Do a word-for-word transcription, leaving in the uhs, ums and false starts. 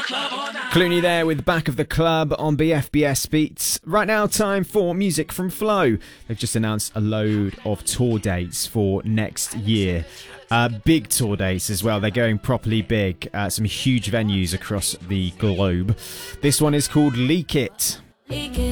Clooney there with Back of the Club on B F B S Beats. Right now, time for music from Flow. They've just announced a load of tour dates for next year. Uh, big tour dates as well. They're going properly big. Uh, some huge venues across the globe. This one is called Leak It.